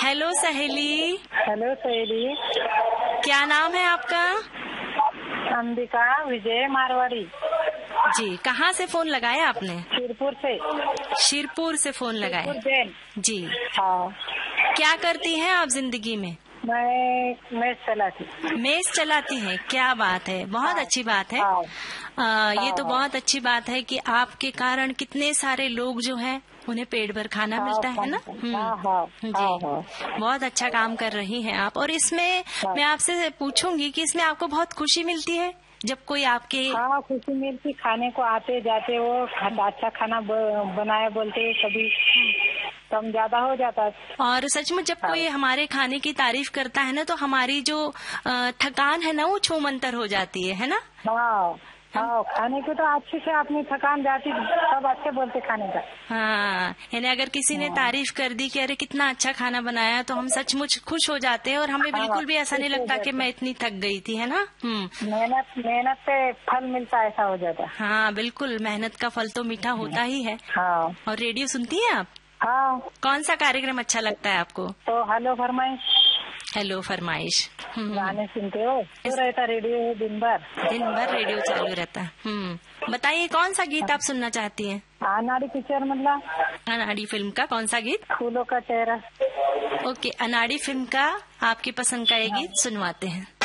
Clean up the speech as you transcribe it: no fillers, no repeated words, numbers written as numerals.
Hello सहेली। Hello सहेली। क्या नाम है आपका? अंबिका विजय मारवाड़ी। जी, कहाँ से फोन लगाया आपने? शिरपुर से। शिरपुर से फोन लगाया जी। हाँ। क्या करती हैं आप जिंदगी में? मैं मेस चलाती। मेस चलाती हैं, क्या बात है, बहुत अच्छी बात है। ये तो बहुत अच्छी बात है कि आपके कारण कितने सारे लोग जो हैं उन्हें पेट भर खाना मिलता है ना। जी, बहुत अच्छा काम कर रही हैं आप। और इसमें मैं आपसे पूछूंगी कि इसमें आपको बहुत खुशी मिलती है जब कोई आपके? हाँ, खुशी मिलती, खाने को आते जाते वो अच्छा खाना बनाए बोलते, कभी कम ज्यादा हो जाता है। और सचमुच जब कोई हमारे खाने की तारीफ करता है ना तो हमारी जो थकान है ना वो छूमंतर हो जाती है ना। हाँ, खाने की तो अच्छे से अपनी थकान जाती, सब अच्छे बोलते खाने का। हाँ, यानी अगर किसी ने तारीफ कर दी कि अरे कितना अच्छा खाना बनाया तो हम सचमुच खुश हो जाते हैं और हमें बिल्कुल भी ऐसा नहीं लगता कि मैं इतनी थक गई थी, है ना। मेहनत पे फल मिलता, ऐसा हो जाता। हाँ बिल्कुल, मेहनत का फल तो मीठा होता ही है। हाँ। और रेडियो सुनती हैं आप? हाँ। कौन सा कार्यक्रम अच्छा लगता है आपको? तो हेलो फरमाइश। हेलो फरमाइश गाने सुनते हो? तो रहता रेडियो दिन भर रेडियो चालू रहता है। बताइए कौन सा गीत आप सुनना चाहती हैं? अनाड़ी पिक्चर मतलब अनाड़ी फिल्म का कौन सा गीत? फूलों का चेहरा। ओके, अनाड़ी फिल्म का आपकी पसंद का ये गीत सुनवाते हैं।